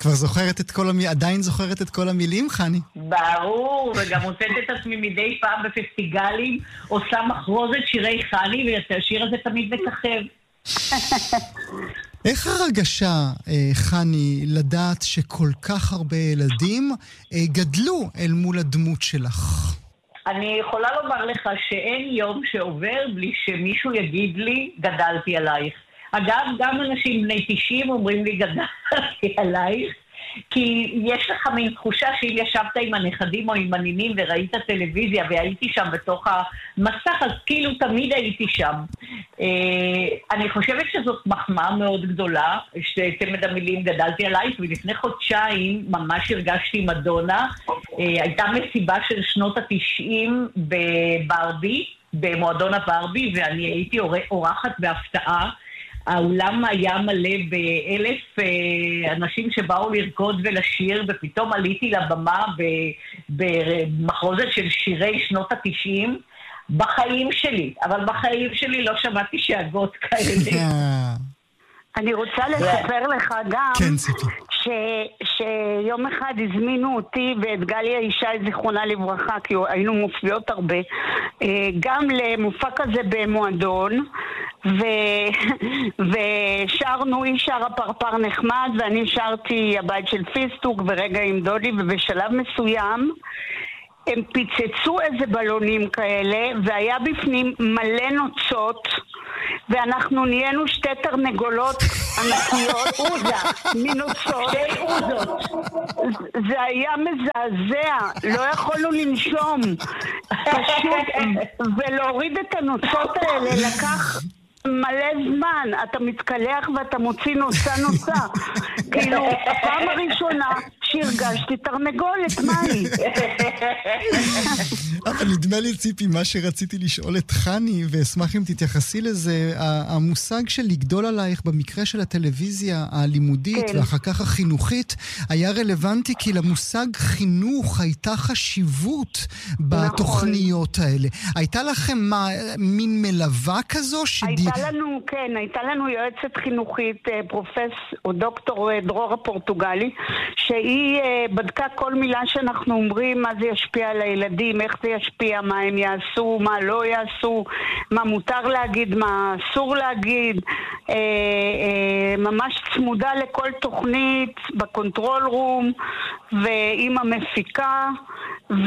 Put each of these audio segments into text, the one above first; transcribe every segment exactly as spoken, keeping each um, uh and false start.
כבר זוכרת את כל המילים, עדיין זוכרת את כל המילים, חני? ברור, וגם מוצאת את עצמי מדי פעם בפסטיגלים, עושה מחרוזת שירי חני, והשיר הזה תמיד מככב. איך הרגשה, חני, לדעת שכל כך הרבה ילדים גדלו אל מול הדמות שלך? אני יכולה לומר לך שאין יום שעובר בלי שמישהו יגיד לי, גדלתי עלייך. אגב, גם אנשים בני תשעים אומרים לי, גדלתי עלייך, כי יש לך מין תחושה שאם ישבת עם הנכדים או עם הנינים וראית טלוויזיה והייתי שם בתוך המסך, אז כאילו תמיד הייתי שם. אני חושבת שזאת מחמאה מאוד גדולה, שצמד המילים גדלתי עלייך, ולפני חודשיים ממש הרגשתי מדונה. הייתה מסיבה של שנות התשעים בברבי, במועדון הברבי, ואני הייתי אורחת בהפתעה. האולם היה מלא באלף אה, אנשים שבאו לרקוד ולשיר, ופתאום עליתי לבמה במחרוזת של שירי שנות התשעים בחיים שלי, אבל בחיים שלי לא שמעתי שאגות כאלה. אני רוצה לספר לך גם ש, שיום אחד הזמינו אותי ואת גליה ישי זיכרונה לברכה, כי היינו מופיעות הרבה, גם למופע כזה במועדון, ו... ושרנו, היא שרה פרפר נחמד ואני שרתי הבית של פיסטוק ורגע עם דודי, ובשלב מסוים הם פיצצו איזה בלונים כאלה והיה בפנים מלא נוצות, ואנחנו נהיינו שתי תרנגולות ענקיות, עוזה, מנוצות, שתי עוזות. זה היה מזעזע, לא יכולנו לנשום. פשוט, ולהוריד את הנוצות האלה לקח מלא זמן. אתה מתקלח ואתה מוציא נוצה נוצה. כאילו, הפעם הראשונה שהרגשתי תרנגולת, מהי? אבל נדמה לי, ציפי, מה שרציתי לשאול את חני, ואשמח אם תתייחסי לזה, המושג של לגדול עלייך במקרה של הטלוויזיה הלימודית ואחר כך החינוכית, היה רלוונטי כי למושג חינוך הייתה חשיבות בתוכניות האלה. הייתה לכם מה, מין מלווה כזו? הייתה לנו, כן, הייתה לנו יועצת חינוכית, פרופס או דוקטור דרור הפורטוגלי, שהיא בדקה כל מילה שאנחנו אומרים, מה זה ישפיע על הילדים, איך זה ישפיע, מה הם יעשו, מה לא יעשו, מה מותר להגיד, מה אסור להגיד. אה, אה, ממש צמודה לכל תוכנית בקונטרול רום ועם המפיקה, ו...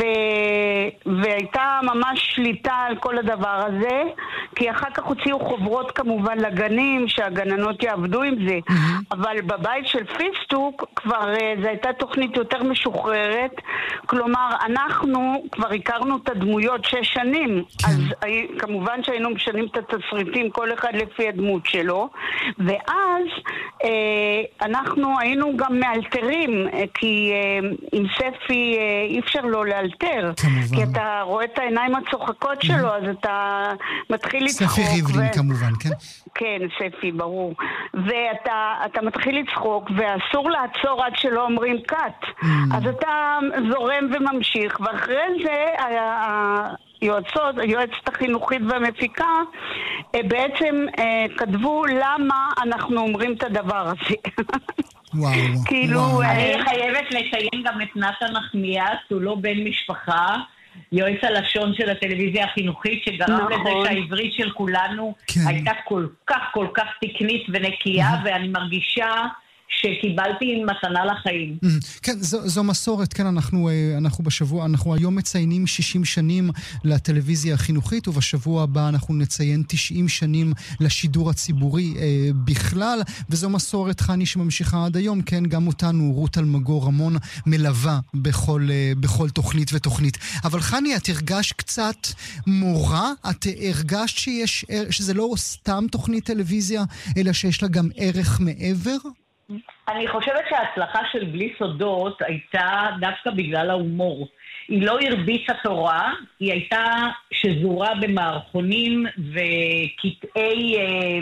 והייתה ממש שליטה על כל הדבר הזה, כי אחר כך הוציאו חוברות כמובן לגנים שהגננות יעבדו עם זה, mm-hmm. אבל בבית של פיסטוק כבר זו הייתה תוכנית יותר משוחררת, כלומר אנחנו כבר הכרנו את הדמויות שש שנים, כן. אז כמובן שהיינו משנים את התסריטים כל אחד לפי הדמות שלו, ואז אה, אנחנו היינו גם מאלתרים, כי אה, עם ספי אה, אי אפשר לא לאלתר, כמובן. כי אתה רואה את העיניים הצוחקות שלו, אז אתה מתחיל לצחוק. ספי ריבלין ו... כמובן, כן? כן, ספי, ברור. ואתה אתה מתחיל לצחוק, ואסור לעצור עד שלא אומרים קאט. Mm. אז אתה זורם וממשיך, ואחרי זה היועצות, היועצת החינוכית והמפיקה, בעצם כתבו למה אנחנו אומרים את הדבר הזה. וואו, כאילו, וואו. אני חייבת לציין גם את נתן נחמיאס, הוא לא בן משפחה, יועץ הלשון של הטלוויזיה החינוכית, שגרם נכון. לזה שהעברית של כולנו כן. הייתה כל כך כל כך תקנית ונקייה, mm-hmm. ואני מרגישה שקיבלתי מתנה לחיים. Mm-hmm. כן, זו, זו מסורת, כן, אנחנו, אנחנו בשבוע, אנחנו היום מציינים שישים שנים לטלוויזיה החינוכית, ובשבוע הבא אנחנו נציין תשעים שנים לשידור הציבורי אה, בכלל, וזו מסורת, חני, שממשיכה עד היום, כן, גם אותנו, רות אלמגור רמון, מלווה בכל, אה, בכל תוכנית ותוכנית. אבל חני, את הרגשת קצת מורה? את הרגשת שיש, שזה לא סתם תוכנית טלוויזיה, אלא שיש לה גם ערך מעבר? אני חושבת שההצלחה של בלי סודות הייתה דווקא בגלל ההומור. היא לא הרביצה תורה, היא הייתה שזורה במערכונים וקטעי אה,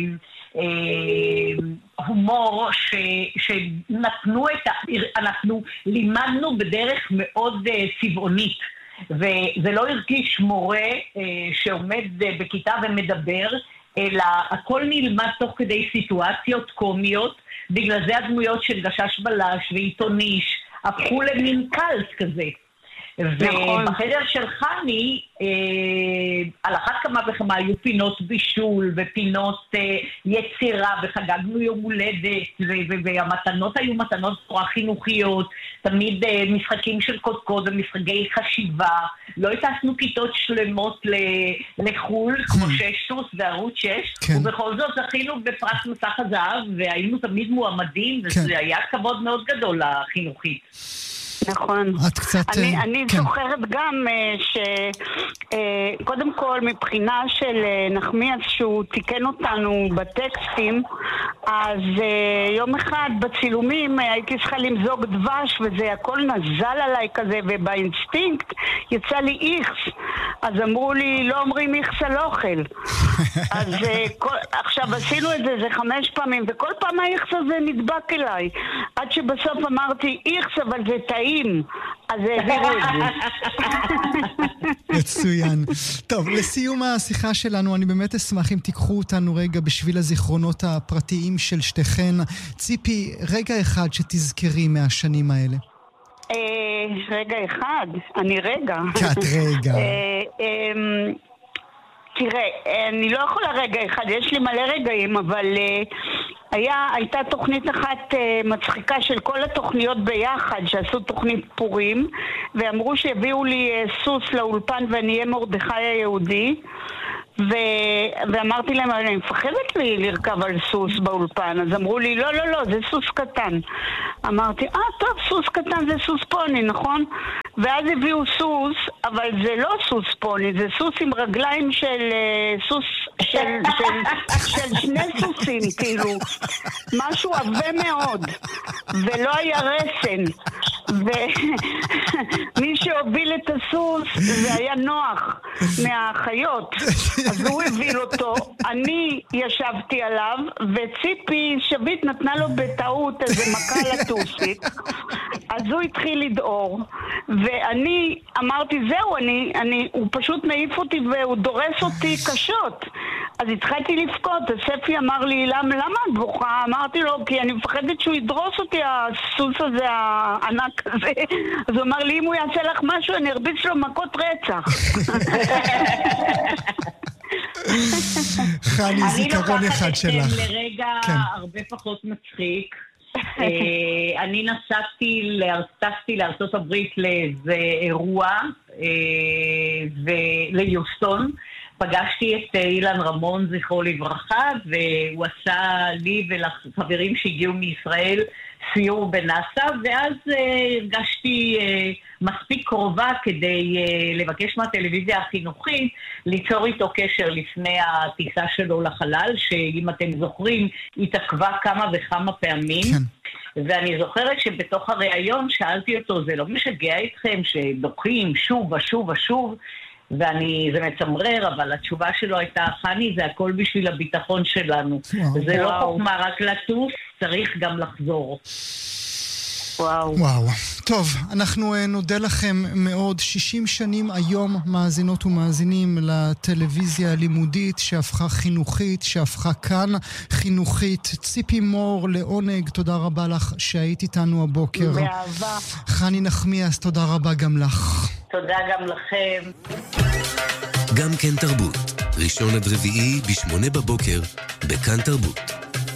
אה, הומור ש, שנתנו את ה... אנחנו לימדנו בדרך מאוד אה, צבעונית, וזה לא הרגיש מורה אה, שעומד אה, בכיתה ומדבר, אלא הכל נלמד תוך כדי סיטואציות קומיות, בגלל זה הדמויות של גשש בלש ועיתוניש הפכו למין קלט כזה. ובחדר של חני, אה, על אחת כמה וכמה היו פינות בישול ופינות אה, יצירה, וחגגנו יום הולדת, ו- ו- והמתנות היו מתנות תורה חינוכיות, תמיד אה, משחקים של קודקוד ומשחקי חשיבה, לא הטסנו כיתות שלמות ל- לחול, כמו שש סוס וערוץ שש, כן. ובכל זאת זכינו בפרס מסך הזהב, והיינו תמיד מועמדים, כן. וזה היה כבוד מאוד גדול לחינוכית. נכון. את קצת... אני, אני כן. זוכרת גם שקודם כל מבחינה של נחמיאס שהוא תיקן אותנו בטקסטים, אז יום אחד בצילומים הייתי צריכה למזוג דבש וזה הכל נזל עליי כזה, ובאינסטינקט יצא לי איכס. אז אמרו לי, לא אומרים איכס על אוכל. אז כל, עכשיו עשינו את זה, זה חמש פעמים, וכל פעם האיכס הזה נדבק אליי. עד שבסוף אמרתי, איכס אבל זה טעים. אז העבירו את זה. מצוין. טוב, לסיום השיחה שלנו, אני באמת אשמח אם תיקחו אותנו רגע בשביל הזיכרונות הפרטיים של שתיכן. ציפי, רגע אחד שתזכרי מהשנים האלה. רגע אחד? אני רגע. את רגע. תראה, אני לא יכולה רגע אחד, יש לי מלא רגעים, אבל היה, הייתה תוכנית אחת מצחיקה של כל התוכניות ביחד, שעשו תוכנית פורים, ואמרו שהביאו לי סוס לאולפן ואני אהיה מרדכי היהודי, ו... ואמרתי להם, אני מפחדת לי לרכב על סוס באולפן. אז אמרו לי, לא, לא, לא, זה סוס קטן. אמרתי, אה, טוב, סוס קטן זה סוס פוני, נכון? ואז הביאו סוס, אבל זה לא סוס פוני, זה סוס עם רגליים של סוס, של, של, של שני סוסים, כאילו. משהו עבה מאוד, ולא היה רסן. ומי שהוביל את הסוס זה היה נוח מהחיות. אז הוא הביל אותו, אני ישבתי עליו, וציפי שביט נתנה לו בטעות איזה מכה לטוסיק. אז הוא התחיל לדאור, ואני אמרתי, זהו, אני, אני, הוא פשוט מעיף אותי והוא דורס אותי קשות. אז התחלתי לבכות, הספי אמר לי, למה, למה את בוכה? אמרתי לו, כי אני מפחדת שהוא ידרוס אותי, הסוס הזה, הענק הזה. אז הוא אמר לי, אם הוא יעשה לך משהו, אני ארביץ לו מכות רצח. חני, זיכרון אחד שלך. אני לוקחת אתכם לרגע הרבה פחות מצחיק. אני נסעתי, טסתי לארצות הברית לאיזה אירוע וליוסטון. פגשתי את אילן רמון, זכרו לברכה, והוא עשה לי ולחברים שהגיעו מישראל סיור בנאסא, ואז uh, הרגשתי uh, מספיק קרובה כדי uh, לבקש מהטלוויזיה החינוכית ליצור איתו קשר לפני הטיסה שלו לחלל, שאם אתם זוכרים, התעכבה כמה וכמה פעמים. כן. ואני זוכרת שבתוך הראיון שאלתי אותו, זה לא משגע אתכם שדוחים שוב ושוב ושוב, ואני, זה מצמרר, אבל התשובה שלו הייתה, חני, זה הכל בשביל הביטחון שלנו. וואו. זה לא חוכמה רק לטוס, צריך גם לחזור. וואו. וואו. טוב, אנחנו נודה לכם מאוד. שישים שנים היום מאזינות ומאזינים לטלוויזיה הלימודית שהפכה חינוכית, שהפכה כאן חינוכית. ציפי מור, לעונג, תודה רבה לך שהיית איתנו הבוקר. באהבה. חני נחמיאס, תודה רבה גם לך. תודה גם לכם. גם כן תרבות, ראשון עד רביעי בשמונה בבוקר, בכאן תרבות.